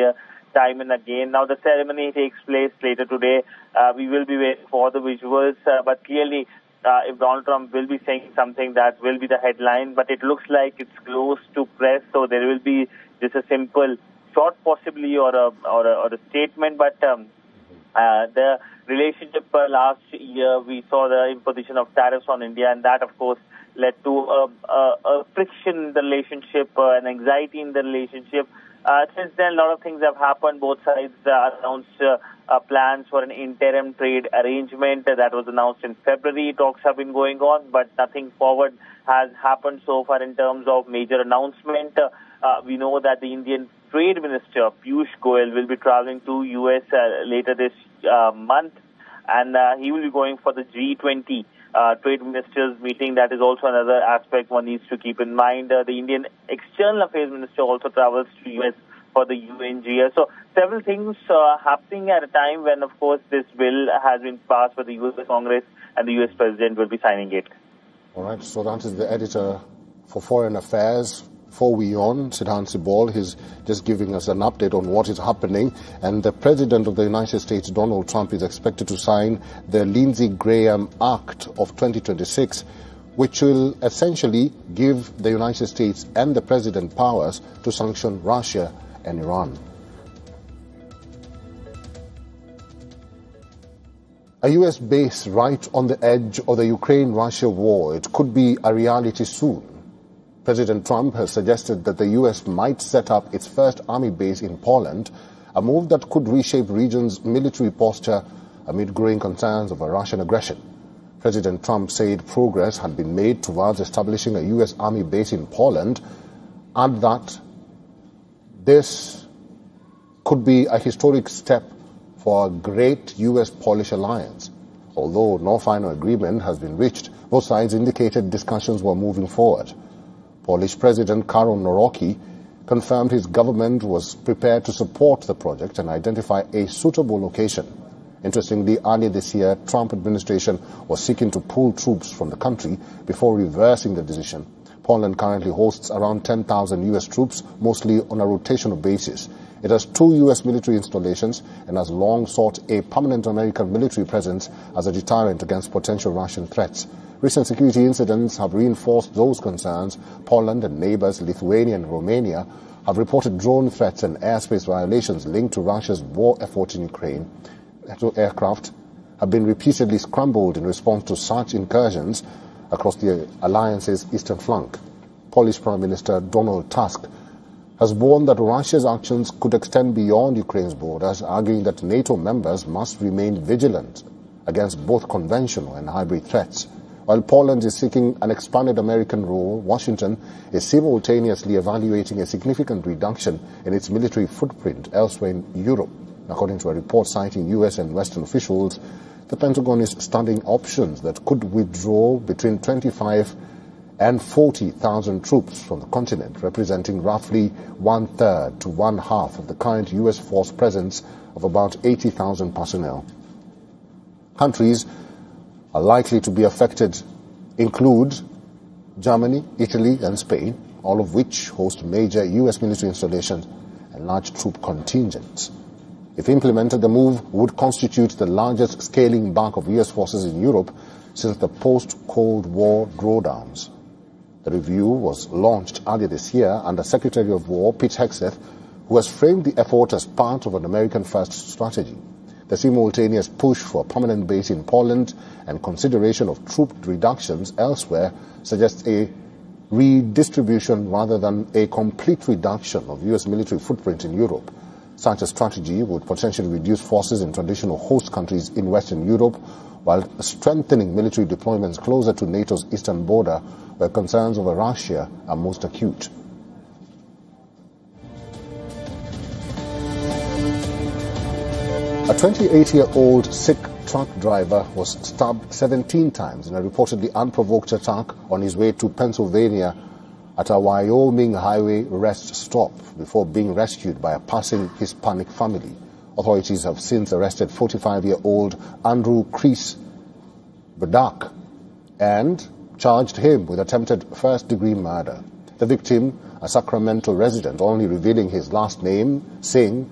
India time and again. Now the ceremony takes place later today. We will be waiting for the visuals, but clearly if Donald Trump will be saying something, that will be the headline, but it looks like it's close to press, so there will be just a simple short possibly or a statement, but the relationship last year, we saw the imposition of tariffs on India, and that, of course, led to a friction in the relationship, an anxiety in the relationship. Since then, a lot of things have happened. Both sides announced plans for an interim trade arrangement that was announced in February. Talks have been going on, but nothing forward has happened so far in terms of major announcement. We know that the Indian Trade Minister, Piyush Goyal, will be traveling to U.S. Later this month, and he will be going for the G20 Trade Ministers meeting. That is also another aspect one needs to keep in mind. The Indian External Affairs Minister also travels to U.S. for the UNGA. So several things happening at a time when, of course, this bill has been passed by the U.S. Congress and the U.S. President will be signing it. All right, so that is the editor for Foreign Affairs for WION, Siddhant Sibol. He's just giving us an update on what is happening. And the President of the United States, Donald Trump, is expected to sign the Lindsey Graham Act of 2026, which will essentially give the United States and the President powers to sanction Russia and Iran. A U.S. base right on the edge of the Ukraine-Russia war. It could be a reality soon. President Trump has suggested that the U.S. might set up its first army base in Poland, a move that could reshape the region's military posture amid growing concerns over Russian aggression. President Trump said progress had been made towards establishing a U.S. army base in Poland, and that this could be a historic step for a great U.S.-Polish alliance. Although no final agreement has been reached, both sides indicated discussions were moving forward. Polish President Karol Nawrocki confirmed his government was prepared to support the project and identify a suitable location. Interestingly, earlier this year, Trump administration was seeking to pull troops from the country before reversing the decision. Poland currently hosts around 10,000 U.S. troops, mostly on a rotational basis. It has 2 U.S. military installations and has long sought a permanent American military presence as a deterrent against potential Russian threats. Recent security incidents have reinforced those concerns. Poland and neighbors Lithuania and Romania have reported drone threats and airspace violations linked to Russia's war effort in Ukraine. NATO aircraft have been repeatedly scrambled in response to such incursions across the alliance's eastern flank. Polish Prime Minister Donald Tusk has warned that Russia's actions could extend beyond Ukraine's borders, arguing that NATO members must remain vigilant against both conventional and hybrid threats. While Poland is seeking an expanded American role, Washington is simultaneously evaluating a significant reduction in its military footprint elsewhere in Europe. According to a report citing U.S. and Western officials, the Pentagon is studying options that could withdraw between 25 and 40,000 troops from the continent, representing roughly 1/3 to 1/2 of the current U.S. force presence of about 80,000 personnel. Countries are likely to be affected include Germany, Italy and Spain, all of which host major U.S. military installations and large troop contingents. If implemented, the move would constitute the largest scaling back of U.S. forces in Europe since the post-Cold War drawdowns. The review was launched earlier this year under Secretary of War Pete Hegseth, who has framed the effort as part of an American First strategy. The simultaneous push for a permanent base in Poland and consideration of troop reductions elsewhere suggests a redistribution rather than a complete reduction of U.S. military footprint in Europe. Such a strategy would potentially reduce forces in traditional host countries in Western Europe, while strengthening military deployments closer to NATO's eastern border, where concerns over Russia are most acute. A 28-year-old Sikh truck driver was stabbed 17 times in a reportedly unprovoked attack on his way to Pennsylvania at a Wyoming highway rest stop before being rescued by a passing Hispanic family. Authorities have since arrested 45-year-old Andrew Chris Badak and charged him with attempted first-degree murder. The victim, a Sacramento resident, only revealing his last name, Singh,